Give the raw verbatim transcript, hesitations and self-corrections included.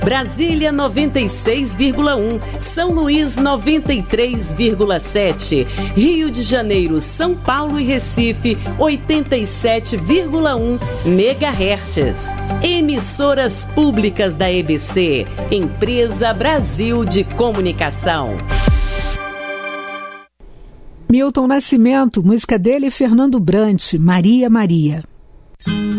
Brasília noventa e seis vírgula um, São Luís noventa e três vírgula sete, Rio de Janeiro, São Paulo e Recife oitenta e sete vírgula um megahertz. Emissoras públicas da E B C, Empresa Brasil de Comunicação. Milton Nascimento, música dele e Fernando Brant, Maria Maria.